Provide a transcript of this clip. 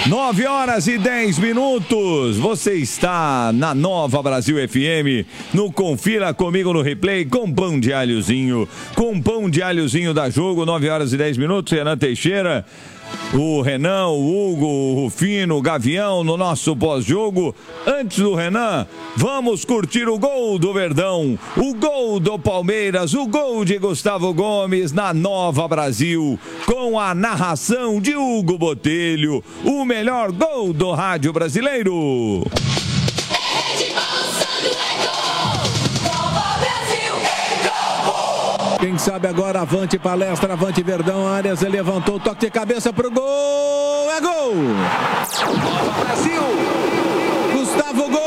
9h10. Você está na Nova Brasil FM, no Confira Comigo no Replay, com pão de alhozinho. Com pão de alhozinho da Jogo, 9h10. Renan Teixeira, o Renan, o Hugo, o Rufino, o Gavião no nosso pós-jogo. Antes do Renan, vamos curtir o gol do Verdão, o gol do Palmeiras, o gol de Gustavo Gomes na Nova Brasil, com a narração de Hugo Botelho, o melhor gol do rádio brasileiro. Quem sabe agora, avante palestra, avante Verdão, Arias levantou, toque de cabeça pro gol, é gol! Nova Brasil! Gustavo Gomes!